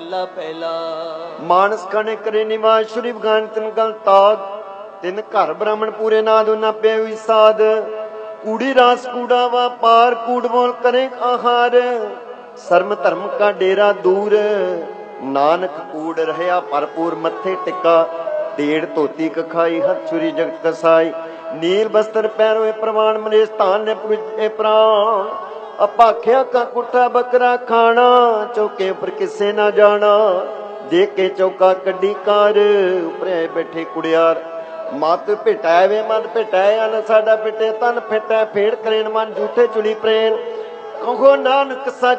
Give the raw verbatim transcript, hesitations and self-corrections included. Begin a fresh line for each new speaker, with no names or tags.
ਮਹੱਲਾ ਪਹਿਲਾ।
ਮਾਨਸ ਖਾਣੇ ਕਰੇ ਨਿਵਾਸ ਸ਼੍ਰੀ ਬਗਾਨ ਤਿਨ ਗਲ ਤਾਗ ਤਿਨ ਘਰ ਬ੍ਰਾਹਮਣ ਪੂਰੇ ਨਾਦ ਨਾ ਪੇ ਹੋਈ ਸਾਧ ਕੂੜੀ ਰਾਸ ਕੂੜਾ ਵਾ ਪਾਰ ਕੂੜ ਬੋਲ ਕਰੇ ਆਹਾਰ ਸਰਮ ਧਰਮ ਕਾ ਡੇਰਾ ਦੂਰ ਨਾਨਕ ਕੂੜ ਰਹਿਆ ਭਰਪੂਰ ਮੱਥੇ ਟਿੱਕਾ ਢੇੜ ਧੋਤੀ ਕਖਾਈ ਹੱਥ ਛੁਰੀ ਜਗਤ ਕਸਾਈ ਨੀਲ ਬਸਤਰ ਪਹਿਰੋਏ ਪ੍ਰਵਾਨ ਮਨੇਸ਼ ਧਾਨ ਨੇ ਪੁਜੇ ਪ੍ਰਾਣ ਅਪਾਖਿਆ ਕਾ ਕੁੱਠਾ ਬੱਕਰਾ ਖਾਣਾ ਚੌਕੇ ਉੱਪਰ ਕਿਸੇ ਨਾ ਜਾਣਾ ਦੇਖ ਕੇ ਚੌਕਾ ਕੱਢੀ ਕਾਰ ਉਪਰੇ ਬੈਠੇ ਕੁੜਿਆਰ ਮਤ ਭੇਟਾਇ ਵੇ ਮਨ ਭੇਟਾਇ ਅਨ ਸਾਡਾ ਪਿੱਟੇ ਤਨ ਫਿੱਟੈ ਫੇੜ ਕਰੇਨ ਮਨ ਝੂਠੇ ਚੁਲੀ ਪ੍ਰੇਨ ਕਹੋ ਨਾਨਕ ਸੱਚ